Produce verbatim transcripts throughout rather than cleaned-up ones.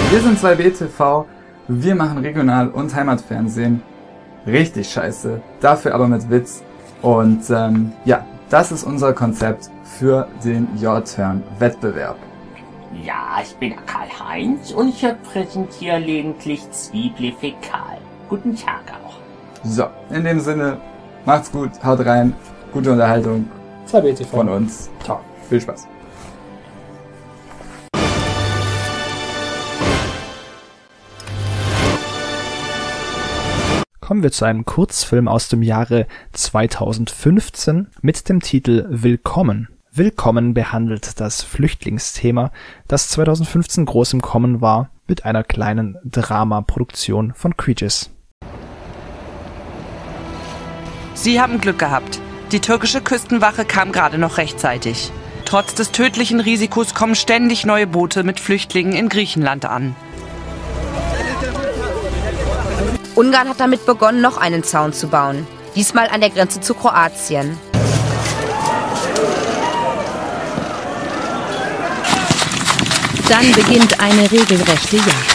Wir sind zwei B T V, wir machen Regional- und Heimatfernsehen. Richtig scheiße, dafür aber mit Witz. Und ähm, ja, das ist unser Konzept für den Your-Turn-Wettbewerb. Ja, ich bin Karl-Heinz und ich präsentiere gelegentlich Zwiebelfäkal. Guten Tag auch. So, in dem Sinne, macht's gut, haut rein, gute Unterhaltung zwei B T V von uns. Ciao. Viel Spaß. Kommen wir zu einem Kurzfilm aus dem Jahre zweitausendfünfzehn mit dem Titel Willkommen. Willkommen behandelt das Flüchtlingsthema, das zweitausendfünfzehn groß im Kommen war, mit einer kleinen Dramaproduktion von Creatures. Sie haben Glück gehabt. Die türkische Küstenwache kam gerade noch rechtzeitig. Trotz des tödlichen Risikos kommen ständig neue Boote mit Flüchtlingen in Griechenland an. Ungarn hat damit begonnen, noch einen Zaun zu bauen. Diesmal an der Grenze zu Kroatien. Dann beginnt eine regelrechte Jagd.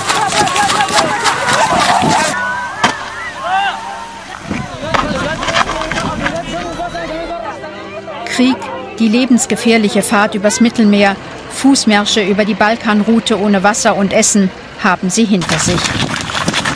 Krieg, die lebensgefährliche Fahrt übers Mittelmeer, Fußmärsche über die Balkanroute ohne Wasser und Essen haben sie hinter sich.